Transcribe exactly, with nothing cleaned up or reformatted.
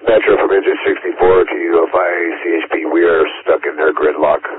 Metro from engine sixty-four to U F I C H P. We are stuck in their gridlock.